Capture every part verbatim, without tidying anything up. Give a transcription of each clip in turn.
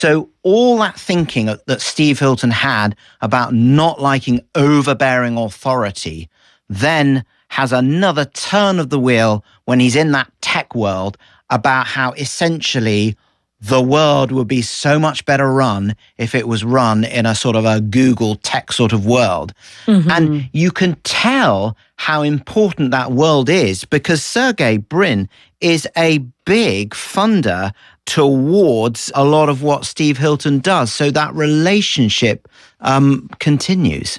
So all that thinking that Steve Hilton had about not liking overbearing authority then has another turn of the wheel when he's in that tech world about how essentially the world would be so much better run if it was run in a sort of a Google tech sort of world. Mm-hmm. And you can tell how important that world is because Sergey Brin is a big funder towards a lot of what Steve Hilton does. So that relationship um, continues.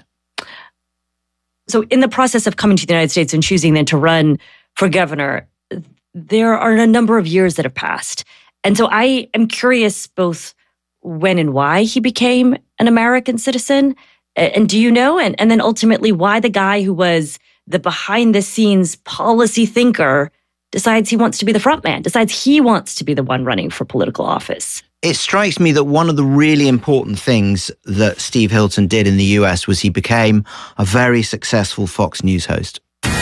So in the process of coming to the United States and choosing then to run for governor, there are a number of years that have passed. And so I am curious both when and why he became an American citizen. And do you know? And, and then ultimately why the guy who was the behind the scenes policy thinker decides he wants to be the front man, decides he wants to be the one running for political office. It strikes me that one of the really important things that Steve Hilton did in the U S was he became a very successful Fox News host.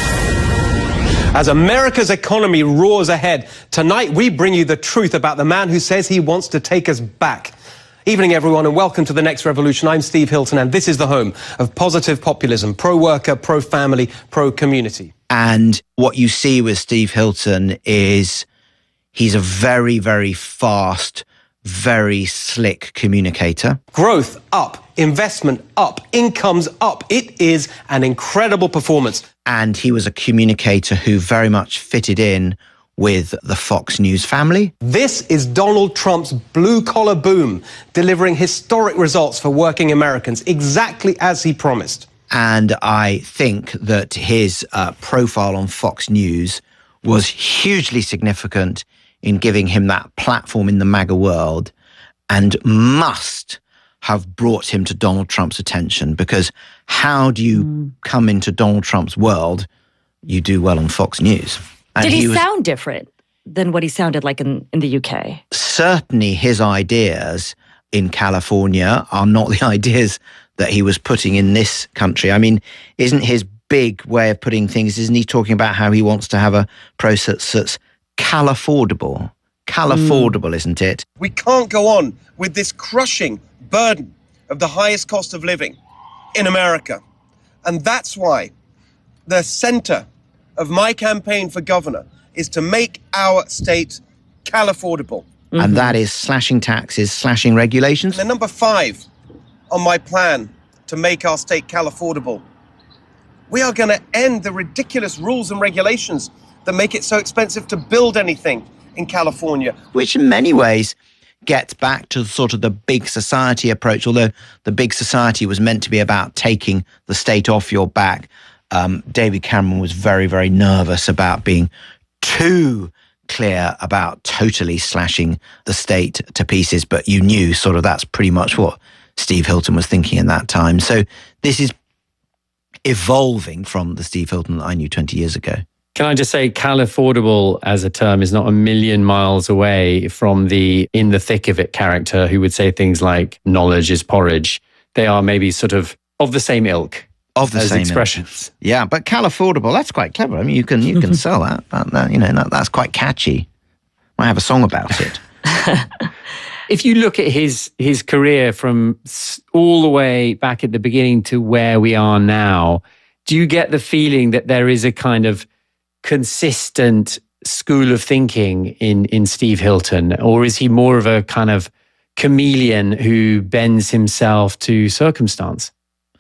As America's economy roars ahead, tonight we bring you the truth about the man who says he wants to take us back. Evening, everyone, and welcome to The Next Revolution. I'm Steve Hilton, and this is the home of positive populism, pro-worker, pro-family, pro-community. And what you see with Steve Hilton is he's a very, very fast, very slick communicator. Growth up, investment up, incomes up. It is an incredible performance. And he was a communicator who very much fitted in with the Fox News family. This is Donald Trump's blue-collar boom, delivering historic results for working Americans, exactly as he promised. And I think that his uh, profile on Fox News was hugely significant in giving him that platform in the MAGA world and must have brought him to Donald Trump's attention, because how do you mm. come into Donald Trump's world? You do well on Fox News. And Did he, he was, sound different than what he sounded like in, in the U K? Certainly his ideas in California are not the ideas that he was putting in this country. I mean, isn't his big way of putting things, isn't he talking about how he wants to have a process that's Cal-affordable? Cal-affordable, mm. isn't it? We can't go on with this crushing burden of the highest cost of living in America. And that's why the center of my campaign for governor is to make our state Cal-affordable. Mm-hmm. And that is slashing taxes, slashing regulations. And number five on my plan to make our state Cal-affordable, we are going to end the ridiculous rules and regulations that make it so expensive to build anything in California. Which in many ways gets back to sort of the big society approach, although the big society was meant to be about taking the state off your back. Um, David Cameron was very, very nervous about being too clear about totally slashing the state to pieces, but you knew sort of that's pretty much what Steve Hilton was thinking in that time. So this is evolving from the Steve Hilton that I knew twenty years ago. Can I just say Cal-affordable as a term is not a million miles away from the in the thick of it character who would say things like knowledge is porridge. They are maybe sort of of the same ilk. Of the as same expressions. Ilk. Yeah, but Cal-affordable, that's quite clever. I mean, you can you can sell that. that, that you know, that, that's quite catchy. I have a song about it. If you look at his his career from all the way back at the beginning to where we are now, do you get the feeling that there is a kind of consistent school of thinking in, in Steve Hilton? Or is he more of a kind of chameleon who bends himself to circumstance?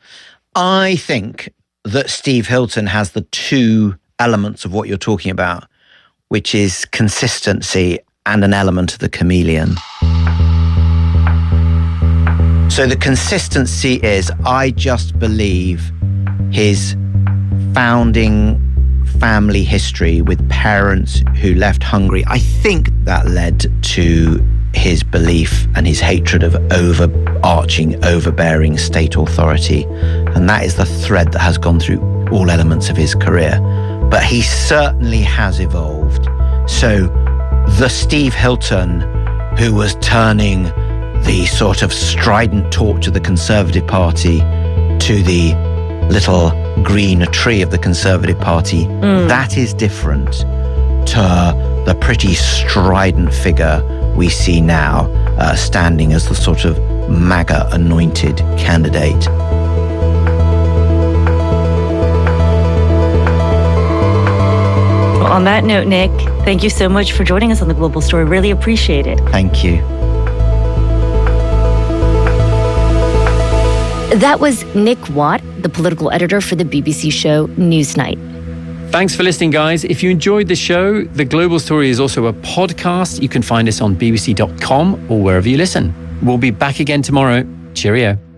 I think that Steve Hilton has the two elements of what you're talking about, which is consistency and an element of the chameleon. So the consistency is, I just believe his founding family history with parents who left Hungary. I think that led to his belief and his hatred of overarching, overbearing state authority. And that is the thread that has gone through all elements of his career. But he certainly has evolved. So the Steve Hilton who was turning the sort of strident torch of the Conservative Party to the little green tree of the Conservative Party, mm. that is different to the pretty strident figure we see now. uh, standing as the sort of MAGA anointed candidate. Well, on that note, Nick, thank you so much for joining us on The Global Story. Really appreciate it. Thank you. That was Nick Watt, the political editor for the B B C show Newsnight. Thanks for listening, guys. If you enjoyed the show, The Global Story is also a podcast. You can find us on b b c dot com or wherever you listen. We'll be back again tomorrow. Cheerio.